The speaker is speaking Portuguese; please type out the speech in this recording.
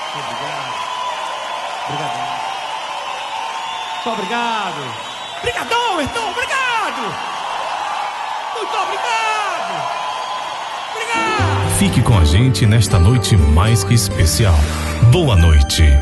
Obrigado. Obrigado. Muito obrigado. Obrigadão, Ayrton. Obrigado. Muito obrigado. Obrigado. Fique com a gente nesta noite mais que especial. Boa noite.